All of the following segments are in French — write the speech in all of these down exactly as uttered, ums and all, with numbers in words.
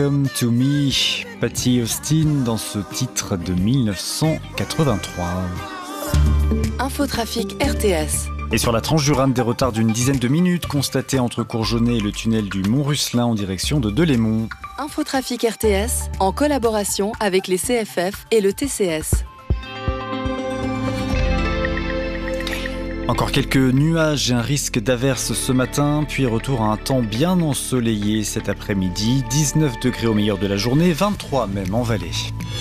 Come to me, Patty Austin dans ce titre de dix-neuf cent quatre-vingt-trois. Infotrafic R T S. Et sur la tranche du Rhin, des retards d'une dizaine de minutes constatés entre Courgenay et le tunnel du Mont-Russelin en direction de Delémont. Infotrafic R T S en collaboration avec les C F F et le T C S. Encore quelques nuages et un risque d'averse ce matin, puis retour à un temps bien ensoleillé cet après-midi. dix-neuf degrés au meilleur de la journée, vingt-trois même en Valais.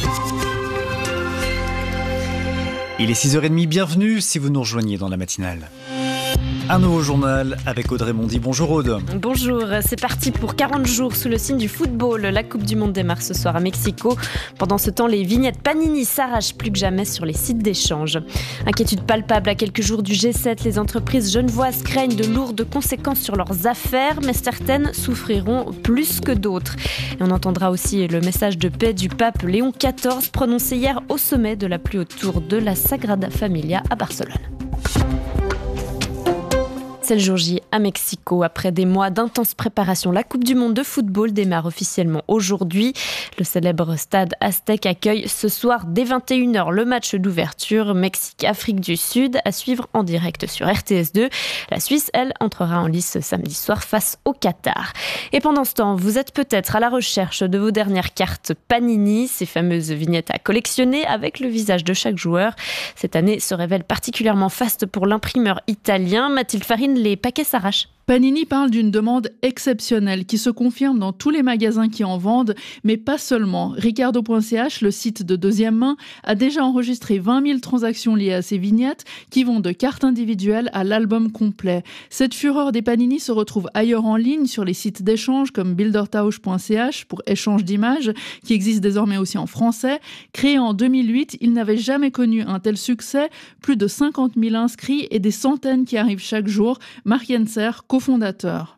Il est six heures trente, bienvenue si vous nous rejoignez dans la matinale. Un nouveau journal avec Audrey Mondy. Bonjour Aude. Bonjour, c'est parti pour quarante jours sous le signe du football. La Coupe du Monde démarre ce soir à Mexico. Pendant ce temps, les vignettes Panini s'arrachent plus que jamais sur les sites d'échange. Inquiétude palpable à quelques jours du G sept. Les entreprises genevoises craignent de lourdes conséquences sur leurs affaires, mais certaines souffriront plus que d'autres. Et on entendra aussi le message de paix du pape Léon quatorze prononcé hier au sommet de la plus haute tour de la Sagrada Familia à Barcelone. C'est le jour J à Mexico. Après des mois d'intense préparation, la Coupe du Monde de football démarre officiellement aujourd'hui. Le célèbre stade Aztec accueille ce soir dès vingt et une heures le match d'ouverture Mexique-Afrique du Sud à suivre en direct sur R T S deux. La Suisse, elle, entrera en lice samedi soir face au Qatar. Et pendant ce temps, vous êtes peut-être à la recherche de vos dernières cartes Panini, ces fameuses vignettes à collectionner avec le visage de chaque joueur. Cette année se révèle particulièrement faste pour l'imprimeur italien. Mathilde Farine, les paquets s'arrachent. Panini parle d'une demande exceptionnelle qui se confirme dans tous les magasins qui en vendent, mais pas seulement. Ricardo point C H, le site de deuxième main, a déjà enregistré vingt mille transactions liées à ces vignettes qui vont de cartes individuelles à l'album complet. Cette fureur des Panini se retrouve ailleurs en ligne sur les sites d'échange comme buildertausch point C H pour échange d'images, qui existe désormais aussi en français. Créé en deux mille huit, il n'avait jamais connu un tel succès. Plus de cinquante mille inscrits et des centaines qui arrivent chaque jour. Marc Yenser, cofondateur.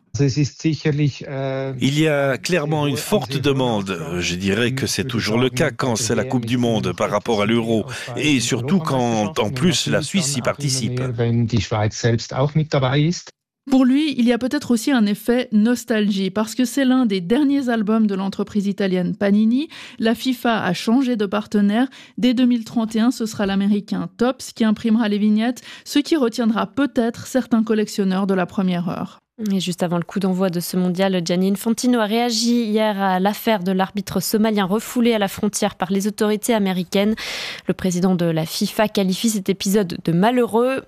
Il y a clairement une forte demande. Je dirais que c'est toujours le cas quand c'est la Coupe du Monde par rapport à l'Euro. Et surtout quand, en plus, la Suisse y participe. Pour lui, il y a peut-être aussi un effet nostalgie, parce que c'est l'un des derniers albums de l'entreprise italienne Panini. La FIFA a changé de partenaire. Dès deux mille trente et un, ce sera l'américain Topps qui imprimera les vignettes, ce qui retiendra peut-être certains collectionneurs de la première heure. Et juste avant le coup d'envoi de ce mondial, Gianni Infantino a réagi hier à l'affaire de l'arbitre somalien refoulé à la frontière par les autorités américaines. Le président de la FIFA qualifie cet épisode de malheureux.